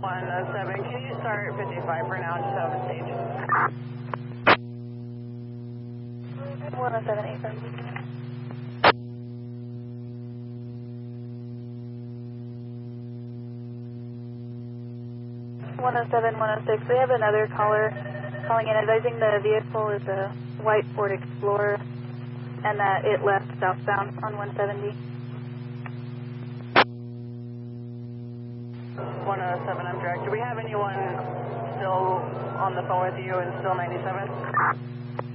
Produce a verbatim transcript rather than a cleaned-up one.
one oh seven, can you start fifty-five for now, just out of the stage? one oh seven, eight. one oh seven, one oh six, we have another caller calling in advising the vehicle is a white Ford Explorer and that it left southbound on one seventy. one oh seven, I'm direct. Do we have anyone still on the phone with you and still ninety-seven?